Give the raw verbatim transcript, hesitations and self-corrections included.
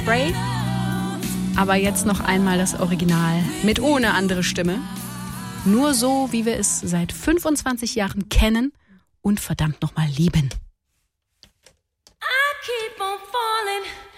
Hairspray. Aber jetzt noch einmal das Original mit ohne andere Stimme. Nur so, wie wir es seit fünfundzwanzig Jahren kennen und verdammt nochmal lieben. I keep on falling